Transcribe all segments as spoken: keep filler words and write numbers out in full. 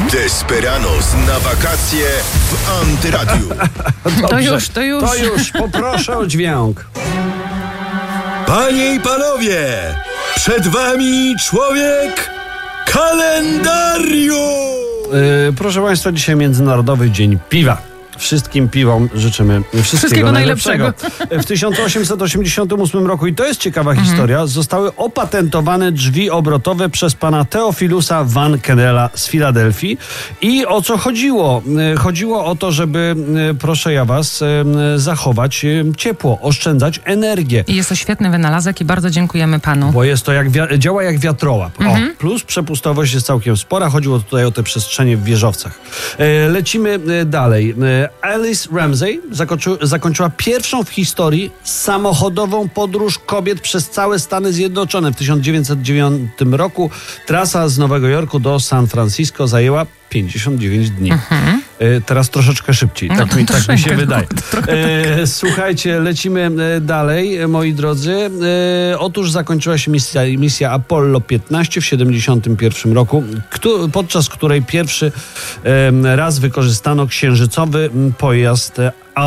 Desperados na wakacje w Antyradiu. To już, to już. To już, poproszę o dźwięk. Panie i panowie, przed wami człowiek kalendarium. Yy, proszę państwa, dzisiaj Międzynarodowy Dzień Piwa. Wszystkim piwom życzymy wszystkiego, Wszystkiego najlepszego. najlepszego. W tysiąc osiemset osiemdziesiątym ósmym roku, i to jest ciekawa mhm. historia, zostały opatentowane drzwi obrotowe przez pana Theophilusa Van Kennela z Filadelfii. I o co chodziło? Chodziło o to, żeby, proszę ja was, zachować ciepło, oszczędzać energię. I jest to świetny wynalazek i bardzo dziękujemy panu. Bo jest to jak wi- działa jak wiatrołap. Mhm. O, plus przepustowość jest całkiem spora. Chodziło tutaj o te przestrzenie w wieżowcach. E, lecimy e, dalej. E, Alice Ramsey zakończy, zakończyła pierwszą w historii samochodową podróż kobiet przez całe Stany Zjednoczone. W tysiąc dziewięćset dziewiątym roku trasa z Nowego Jorku do San Francisco zajęła pięćdziesiąt dziewięć dni. Mhm. E, teraz troszeczkę szybciej, tak, no, mi, tak mi się wydaje. No, e, słuchajcie, lecimy dalej, moi drodzy. E, otóż zakończyła się misja, misja Apollo piętnaście w siedemdziesiątym pierwszym roku, kto, podczas której pierwszy e, raz wykorzystano księżycowy pojazd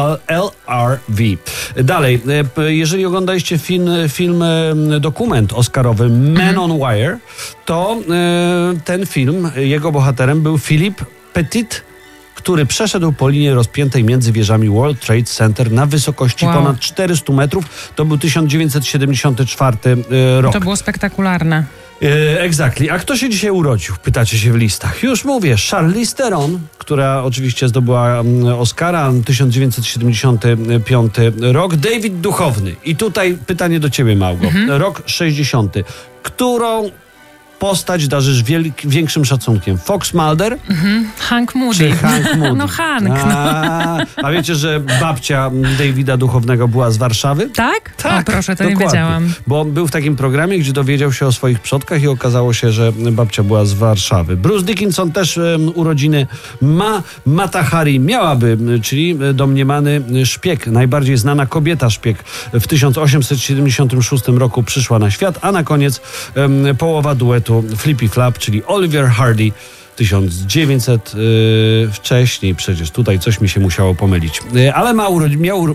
L R V. Dalej, jeżeli oglądaliście film, film dokument oscarowy Man on Wire, to e, ten film, jego bohaterem był Philip Petit, który przeszedł po linii rozpiętej między wieżami World Trade Center na wysokości wow. ponad czterysta metrów. To był tysiąc dziewięćset siedemdziesiąty czwarty e, rok. To było spektakularne. E, exactly. A kto się dzisiaj urodził? Pytacie się w listach. Już mówię, Charlize Theron, która oczywiście zdobyła Oscara, tysiąc dziewięćset siedemdziesiąty piąty rok. David Duchovny. I tutaj pytanie do ciebie, Małgo. Mhm. Rok sześćdziesiąty. Którą postać darzysz wielk, większym szacunkiem? Fox Mulder? Mhm. Hank Moody. Czy Hank Moody? No Hank. A, no. a wiecie, że babcia Davida Duchownego była z Warszawy? Tak? Tak. O, proszę, to dokładnie. nie wiedziałam. Bo był w takim programie, gdzie dowiedział się o swoich przodkach i okazało się, że babcia była z Warszawy. Bruce Dickinson też um, urodziny ma. Mata Hari miałaby, czyli domniemany szpieg, najbardziej znana kobieta szpieg. W tysiąc osiemset siedemdziesiątym szóstym roku przyszła na świat, a na koniec um, połowa duetu Flippy Flap, czyli Oliver Hardy, tysiąc dziewięćset yy, wcześniej, przecież tutaj coś mi się musiało pomylić. Yy, ale ma urod- miał